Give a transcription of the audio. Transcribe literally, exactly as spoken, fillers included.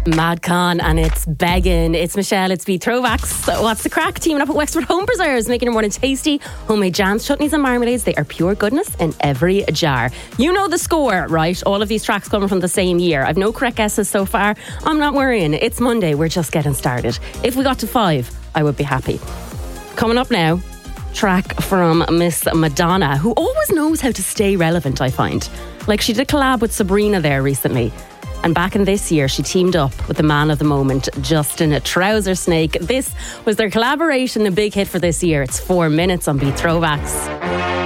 Madcon and it's begging. It's Michelle, it's Beat Throwbacks. So what's the crack? Teaming up at Wexford Home Preserves, making your morning tasty. Homemade jams, chutneys and marmalades. They are pure goodness in every jar. You know the score, right? All of these tracks coming from the same year. I've no correct guesses so far. I'm not worrying. It's Monday. We're just getting started. If we got to five, I would be happy. Coming up now, track from Miss Madonna, who always knows how to stay relevant, I find. Like she did a collab with Sabrina there recently. And back in this year, she teamed up with the man of the moment, Justin Trouser Snake. This was their collaboration, a big hit for this year. It's four minutes on Beat Throwbacks.